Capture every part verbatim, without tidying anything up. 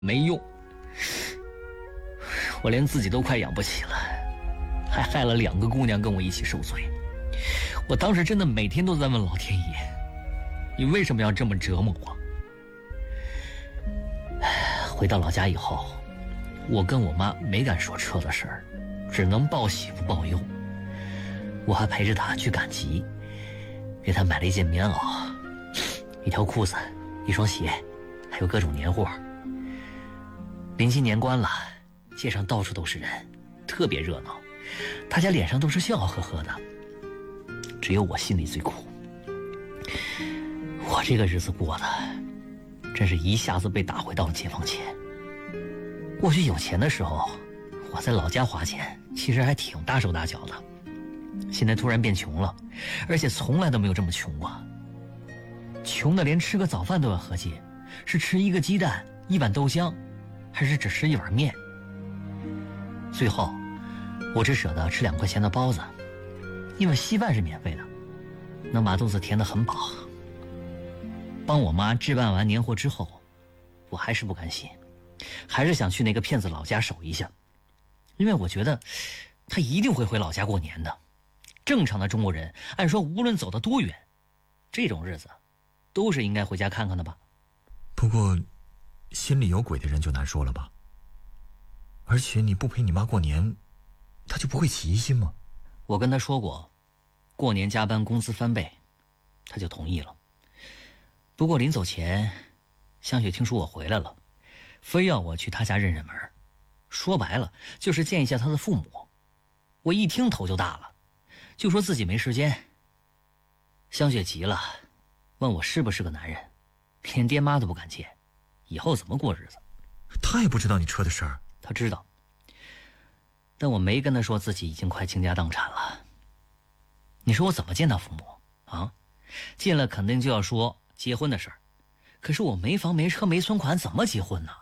没用，我连自己都快养不起了，还害了两个姑娘跟我一起受罪。我当时真的每天都在问老天爷，你为什么要这么折磨我？回到老家以后，我跟我妈没敢说车的事儿，只能报喜不报忧。我还陪着她去赶集，给她买了一件棉袄、一条裤子、一双鞋，还有各种年货。临近年关了，街上到处都是人，特别热闹，大家脸上都是笑呵呵的，只有我心里最苦。我这个日子过的真是一下子被打回到了解放前。过去有钱的时候，我在老家花钱其实还挺大手大脚的，现在突然变穷了，而且从来都没有这么穷过。穷的连吃个早饭都要合计，是吃一个鸡蛋一碗豆浆，还是只吃一碗面。最后我只舍得吃两块钱的包子，因为稀饭是免费的，能把肚子填得很饱。帮我妈置办完年货之后，我还是不甘心，还是想去那个骗子老家守一下，因为我觉得他一定会回老家过年的。正常的中国人按说无论走得多远，这种日子都是应该回家看看的吧。 不过心里有鬼的人就难说了吧。而且你不陪你妈过年，她就不会起疑心吗？ 我跟她说过，过年加班工资翻倍，她就同意了。不过临走前，香雪听说我回来了，非要我去她家认认门，说白了就是见一下她的父母。我一听头就大了，就说自己没时间。香雪急了，问我是不是个男人，连爹妈都不敢见，以后怎么过日子？ 她也不知道你车的事儿。 她知道，但我没跟她说自己已经快倾家荡产了。你说我怎么见她父母啊？见了肯定就要说结婚的事儿，可是我没房没车没存款，怎么结婚呢？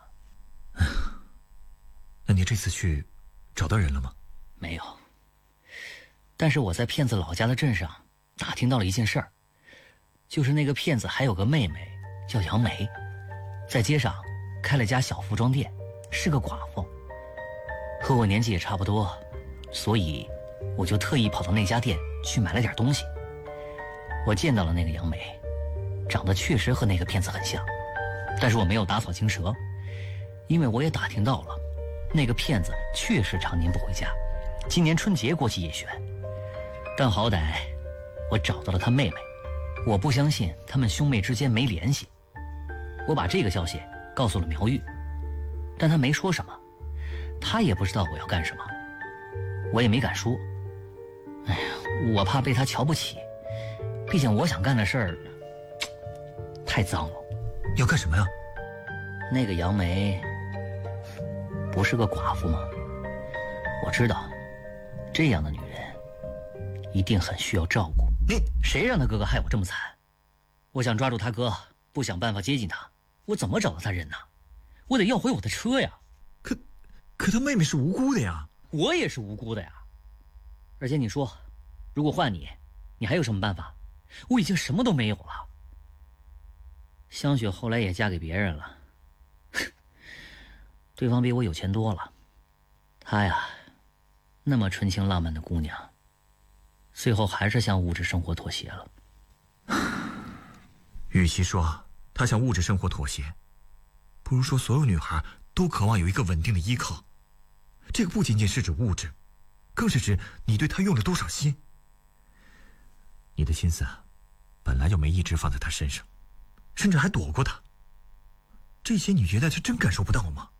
那你这次去找到人了吗？ 没有，但是我在骗子老家的镇上打听到了一件事儿，就是那个骗子还有个妹妹叫杨梅，在街上开了家小服装店，是个寡妇，和我年纪也差不多，所以我就特意跑到那家店去买了点东西。我见到了那个杨梅，长得确实和那个骗子很像，但是我没有打草惊蛇，因为我也打听到了，那个骗子确实常年不回家，今年春节过去也悬。但好歹我找到了他妹妹，我不相信他们兄妹之间没联系。我把这个消息告诉了苗玉，但他没说什么，他也不知道我要干什么，我也没敢说。哎呀，我怕被他瞧不起，毕竟我想干的事儿太脏了。 要干什么呀？ 那个杨梅不是个寡妇吗？我知道这样的女人一定很需要照顾。 你谁让他哥哥害我这么惨？我想抓住他哥，不想办法接近他，我怎么找到他人呢？我得要回我的车呀。 可可他妹妹是无辜的呀。 我也是无辜的呀。而且你说，如果换你，你还有什么办法？我已经什么都没有了。香雪后来也嫁给别人了，对方比我有钱多了。她呀，那么纯情浪漫的姑娘，最后还是向物质生活妥协了。 与其说她向物质生活妥协，不如说所有女孩都渴望有一个稳定的依靠。这个不仅仅是指物质，更是指你对她用了多少心。你的心思本来就没一直放在她身上，甚至还躲过她。这些你觉得她真感受不到吗？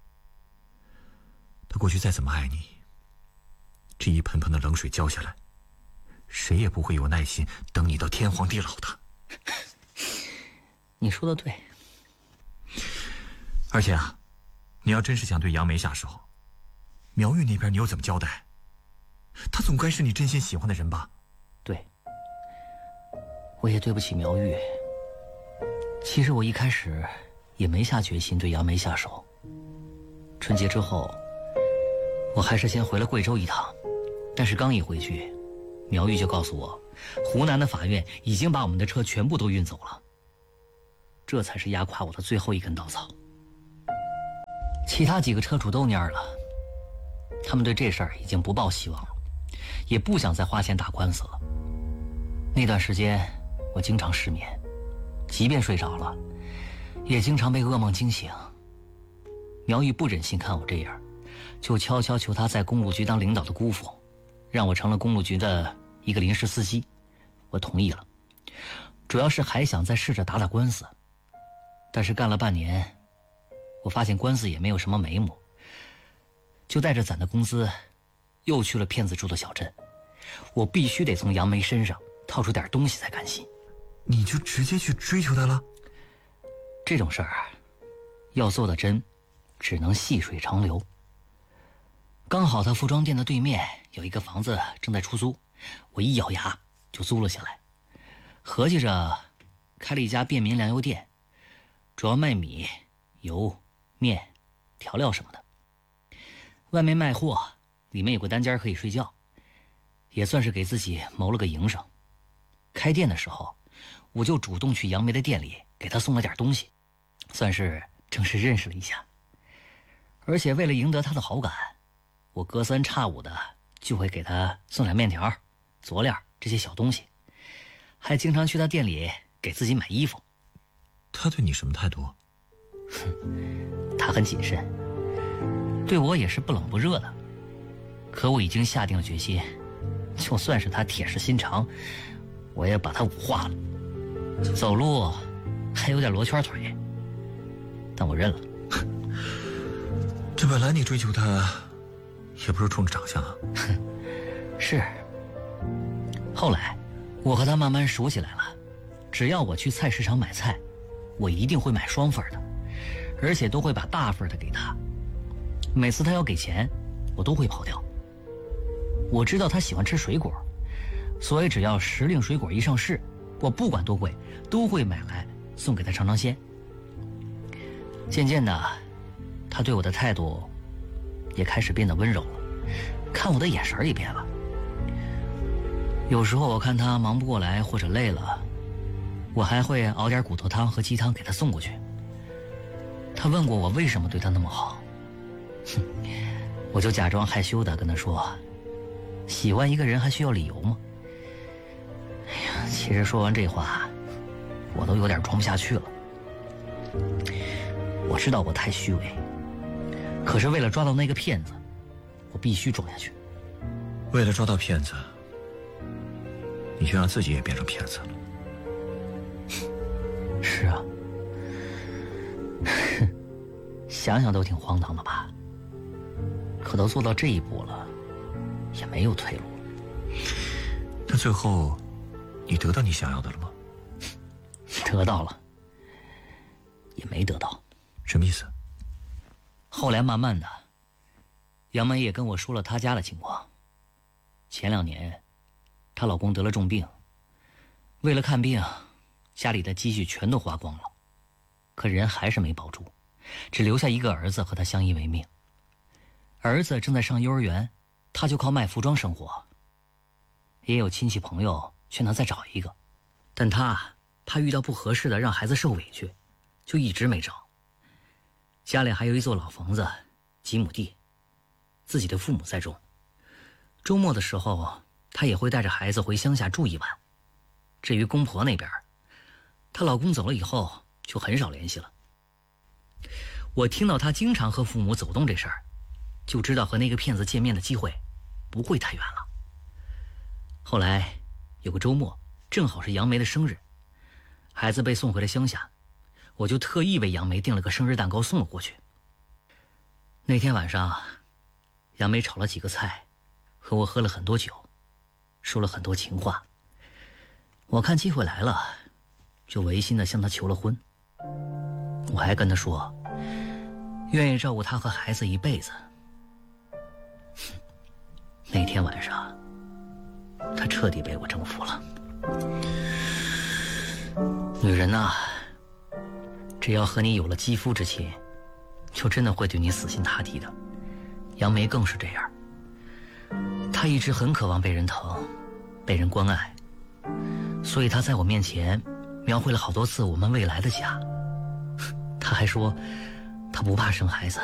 她过去再怎么爱你，这一盆盆的冷水浇下来，谁也不会有耐心等你到天荒地老的。 你说的对。 而且啊，你要真是想对杨梅下手，苗玉那边你又怎么交代？他总该是你真心喜欢的人吧？ 对，我也对不起苗玉。其实我一开始也没下决心对杨梅下手。春节之后，我还是先回了贵州一趟，但是刚一回去，苗玉就告诉我，湖南的法院已经把我们的车全部都运走了。这才是压垮我的最后一根稻草。 其他几个车主都蔫了，他们对这事儿已经不抱希望了，也不想再花钱打官司了。那段时间我经常失眠，即便睡着了，也经常被噩梦惊醒。苗玉不忍心看我这样，就悄悄求他在公路局当领导的姑父，让我成了公路局的一个临时司机。我同意了，主要是还想再试着打打官司。但是干了半年，我发现官司也没有什么眉目，就带着攒的工资又去了骗子住的小镇。我必须得从杨梅身上套出点东西才甘心。 你就直接去追求他了？ 这种事儿要做的真，只能细水长流。刚好他服装店的对面有一个房子正在出租，我一咬牙就租了下来。合计着开了一家便民粮油店，主要卖米、油、面、调料什么的。外面卖货，里面有个单间可以睡觉，也算是给自己谋了个营生。开店的时候，我就主动去杨梅的店里给他送了点东西，算是正式认识了一下。而且为了赢得他的好感，我隔三差五的就会给他送点面条、佐料这些小东西，还经常去他店里给自己买衣服。 他对你什么态度？ 他很谨慎，对我也是不冷不热的。可我已经下定了决心，就算是他铁石心肠，我也把他五化了。走路还有点罗圈腿，但我认了。 这本来你追求他也不是冲着长相啊。 是。后来我和他慢慢熟起来了，只要我去菜市场买菜，我一定会买双份的，而且都会把大份的给他。每次他要给钱，我都会跑掉。我知道他喜欢吃水果，所以只要时令水果一上市，我不管多贵都会买来送给他尝尝鲜。渐渐的，他对我的态度也开始变得温柔了，看我的眼神也变了。有时候我看他忙不过来或者累了，我还会熬点骨头汤和鸡汤给他送过去。他问过我为什么对他那么好，哼，我就假装害羞的跟他说，喜欢一个人还需要理由吗？哎呀，其实说完这话，我都有点装不下去了。我知道我太虚伪，可是为了抓到那个骗子，我必须装下去。 为了抓到骗子，你就让自己也变成骗子了。 是啊，想想都挺荒唐的吧？可都做到这一步了，也没有退路。 那最后，你得到你想要的了吗？ 得到了，也没得到。 什么意思？ 后来慢慢的，杨梅也跟我说了她家的情况。前两年，她老公得了重病，为了看病，家里的积蓄全都花光了，可人还是没保住，只留下一个儿子和她相依为命。儿子正在上幼儿园，她就靠卖服装生活。也有亲戚朋友劝她再找一个，但她怕遇到不合适的让孩子受委屈，就一直没找。家里还有一座老房子，几亩地，自己的父母在种。周末的时候，她也会带着孩子回乡下住一晚。至于公婆那边，她老公走了以后就很少联系了。我听到她经常和父母走动这事儿，就知道和那个骗子见面的机会不会太远了。后来有个周末，正好是杨梅的生日，孩子被送回了乡下，我就特意为杨梅订了个生日蛋糕送了过去。那天晚上，杨梅炒了几个菜，和我喝了很多酒，说了很多情话。我看机会来了，就违心的向她求了婚。我还跟她说，愿意照顾她和孩子一辈子。那天晚上，她彻底被我征服了。女人呐、啊，只要和你有了肌肤之亲，就真的会对你死心塌地的。杨梅更是这样，她一直很渴望被人疼，被人关爱，所以她在我面前描绘了好多次我们未来的家。她还说，她不怕生孩子，